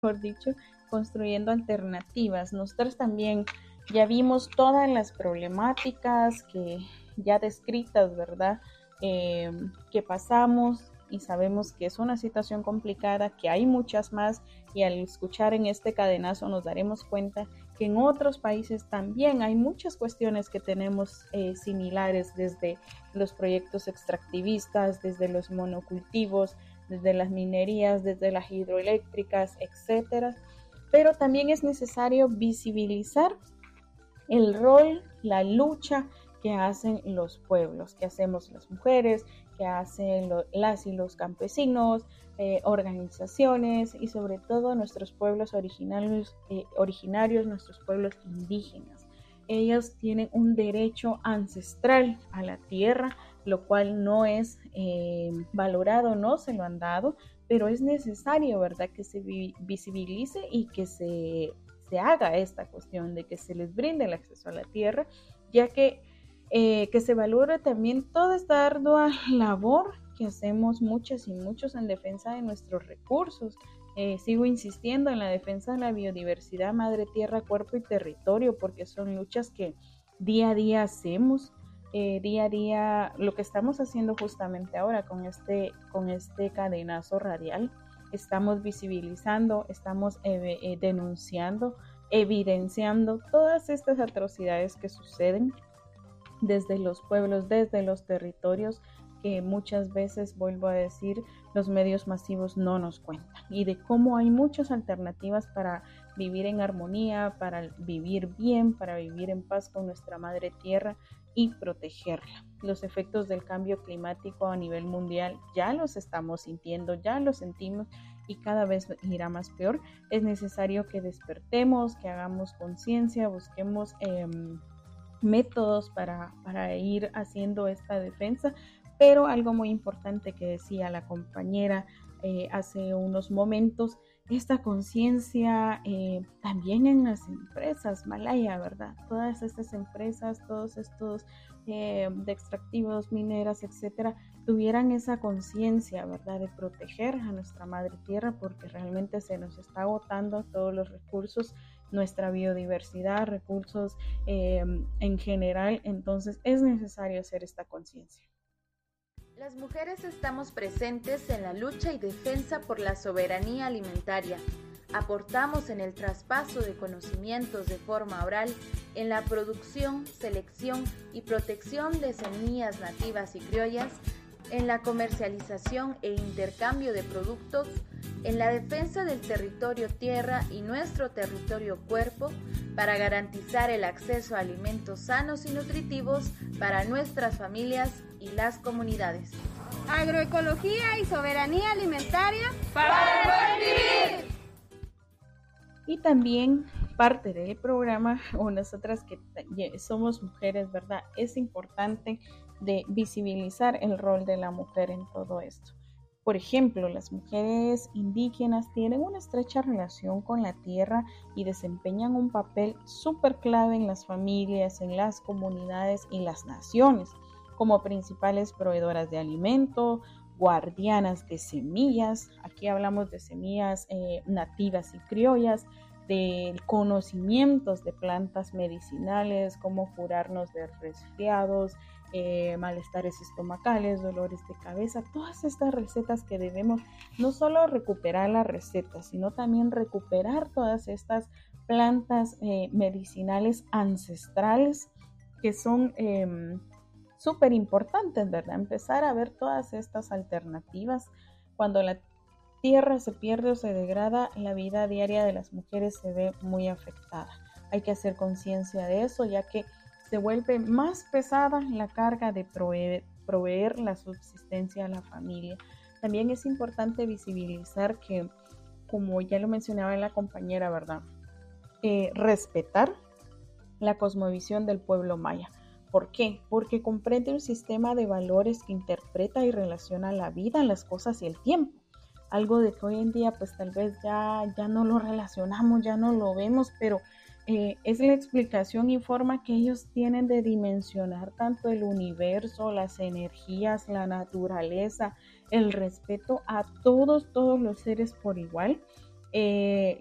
mejor dicho, construyendo alternativas. Nosotros también ya vimos todas las problemáticas que ya descritas, ¿verdad? Que pasamos y sabemos que es una situación complicada, que hay muchas más y al escuchar en este cadenazo nos daremos cuenta que en otros países también hay muchas cuestiones que tenemos similares, desde los proyectos extractivistas, desde los monocultivos, desde las minerías, desde las hidroeléctricas, etcétera. Pero también es necesario visibilizar el rol, la lucha que hacen los pueblos, que hacemos las mujeres, que hacen las y los campesinos, organizaciones y sobre todo nuestros pueblos originarios, nuestros pueblos indígenas. Ellos tienen un derecho ancestral a la tierra, lo cual no es valorado, no se lo han dado, pero es necesario, ¿verdad?, que se visibilice y que se haga esta cuestión de que se les brinde el acceso a la tierra, ya que se valore también toda esta ardua labor que hacemos muchas y muchos en defensa de nuestros recursos. Sigo insistiendo en la defensa de la biodiversidad, madre tierra, cuerpo y territorio, porque son luchas que día a día hacemos. Día a día, lo que estamos haciendo justamente ahora con este cadenazo radial, estamos visibilizando, estamos denunciando, evidenciando todas estas atrocidades que suceden desde los pueblos, desde los territorios, que muchas veces, vuelvo a decir, los medios masivos no nos cuentan, y de cómo hay muchas alternativas para vivir en armonía, para vivir bien, para vivir en paz con nuestra madre tierra y protegerla. Los efectos del cambio climático a nivel mundial ya los estamos sintiendo, ya los sentimos y cada vez irá más peor. Es necesario que despertemos, que hagamos conciencia, busquemos métodos para ir haciendo esta defensa, pero algo muy importante que decía la compañera hace unos momentos, esta conciencia también en las empresas, Malaya, ¿verdad? Todas estas empresas, todos estos de extractivos, mineras, etcétera, tuvieran esa conciencia, ¿verdad?, de proteger a nuestra madre tierra, porque realmente se nos está agotando todos los recursos, nuestra biodiversidad, recursos en general. Entonces es necesario hacer esta conciencia. Las mujeres estamos presentes en la lucha y defensa por la soberanía alimentaria. Aportamos en el traspaso de conocimientos de forma oral, en la producción, selección y protección de semillas nativas y criollas, en la comercialización e intercambio de productos, en la defensa del territorio tierra y nuestro territorio cuerpo, para garantizar el acceso a alimentos sanos y nutritivos para nuestras familias y las comunidades. Agroecología y soberanía alimentaria para el buen vivir. Y también parte del programa, o nosotras que somos mujeres, ¿verdad?, es importante de visibilizar el rol de la mujer en todo esto. Por ejemplo, las mujeres indígenas tienen una estrecha relación con la tierra y desempeñan un papel súper clave en las familias, en las comunidades y las naciones, como principales proveedoras de alimento, guardianas de semillas. Aquí hablamos de semillas nativas y criollas, de conocimientos de plantas medicinales, cómo curarnos de resfriados, malestares estomacales, dolores de cabeza, todas estas recetas que debemos no solo recuperar las recetas, sino también recuperar todas estas plantas medicinales ancestrales que son súper importantes, ¿verdad? Empezar a ver todas estas alternativas. Cuando la tierra se pierde o se degrada, la vida diaria de las mujeres se ve muy afectada. Hay que hacer conciencia de eso, ya que se vuelve más pesada la carga de proveer la subsistencia a la familia. También es importante visibilizar que, como ya lo mencionaba la compañera, ¿verdad?, respetar la cosmovisión del pueblo maya. ¿Por qué? Porque comprende un sistema de valores que interpreta y relaciona la vida, las cosas y el tiempo. Algo de que hoy en día pues tal vez ya no lo relacionamos, ya no lo vemos, pero es la explicación y forma que ellos tienen de dimensionar tanto el universo, las energías, la naturaleza, el respeto a todos los seres por igual.